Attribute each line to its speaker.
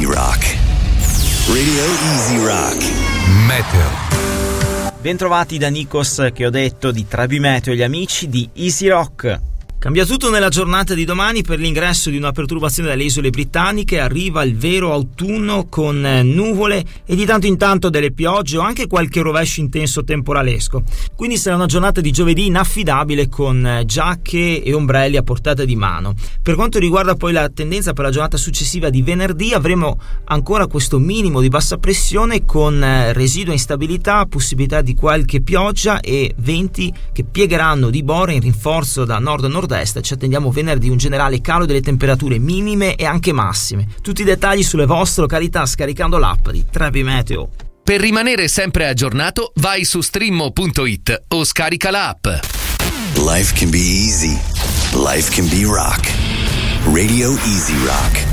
Speaker 1: Easy Rock. Radio Easy Rock.
Speaker 2: Meteo.
Speaker 3: Bentrovati da Nikos, che ho detto di Trebi Meteo e gli amici di Easy Rock. Cambia tutto nella giornata di domani per l'ingresso di una perturbazione dalle isole britanniche. Arriva il vero autunno con nuvole e di tanto in tanto delle piogge o anche qualche rovescio intenso temporalesco. Quindi sarà una giornata di giovedì inaffidabile con giacche e ombrelli a portata di mano. Per quanto riguarda poi la tendenza per la giornata successiva di venerdì, avremo ancora questo minimo di bassa pressione con residua instabilità, possibilità di qualche pioggia e venti che piegheranno di bora in rinforzo da nord a nord. Ci attendiamo venerdì un generale calo delle temperature minime e anche massime. Tutti i dettagli sulle vostre località scaricando l'app di Trebi Meteo.
Speaker 2: Per rimanere sempre aggiornato, vai su streammo.it o scarica l'app.
Speaker 1: Life can be easy. Life can be rock. Radio Easy Rock.